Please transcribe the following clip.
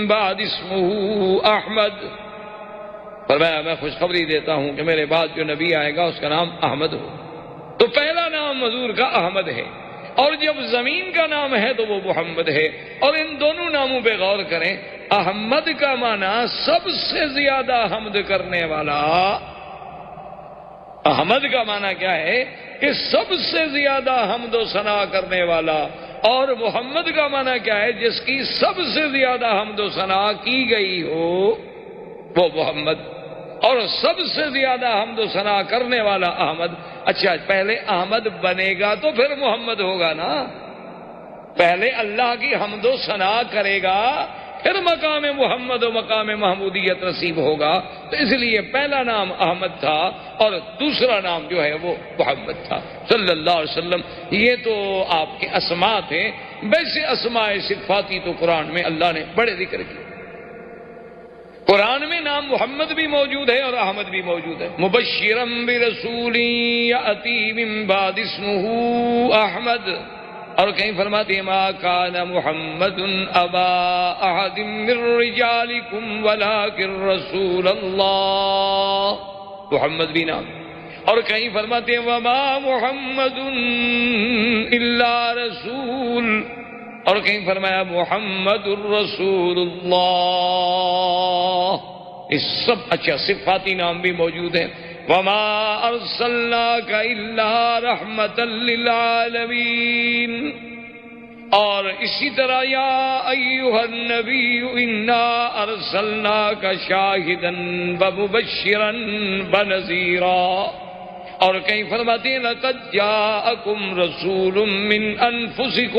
بعد اسمه احمد، فرمایا میں خوشخبری دیتا ہوں کہ میرے بعد جو نبی آئے گا اس کا نام احمد ہو۔ تو پہلا نام حضور کا احمد ہے، اور جب زمین کا نام ہے تو وہ محمد ہے۔ اور ان دونوں ناموں پہ غور کریں، احمد کا معنی سب سے زیادہ حمد کرنے والا۔ احمد کا معنی کیا ہے کہ سب سے زیادہ حمد و ثنا کرنے والا، اور محمد کا معنی کیا ہے جس کی سب سے زیادہ حمد و ثنا کی گئی ہو وہ محمد، اور سب سے زیادہ حمد و ثنا کرنے والا احمد۔ اچھا، پہلے احمد بنے گا تو پھر محمد ہوگا نا، پہلے اللہ کی حمد و ثنا کرے گا پھر مقام محمد و مقام محمودیت نصیب ہوگا۔ تو اس لیے پہلا نام احمد تھا اور دوسرا نام جو ہے وہ محمد تھا صلی اللہ علیہ وسلم۔ یہ تو آپ کے اسماء تھے۔ ویسے اسماء صفاتی تو قرآن میں اللہ نے بڑے ذکر کیے۔ قرآن میں نام محمد بھی موجود ہے اور احمد بھی موجود ہے۔ مبشرم برسول یأتی من بعد اسمہ احمد، اور کہیں فرماتے ہیں ما کان محمد ابا احد من رجالکم ولکن رسول اللہ، محمد بھی نام۔ اور کہیں فرماتے ہیں وما محمد الا رسول، اور کہیں فرمایا محمد الرسول اللہ۔ اس سب اچھا صفاتی نام بھی موجود ہیں۔ وما ارسلناک الا رحمتا للعالمین، اور اسی طرح یا ایھا النبی انا ارسلناک شاہدا ومبشرا ونذیرا، اور کہیں فرماتے ہیں لقد جاءکم رسول من انفسکم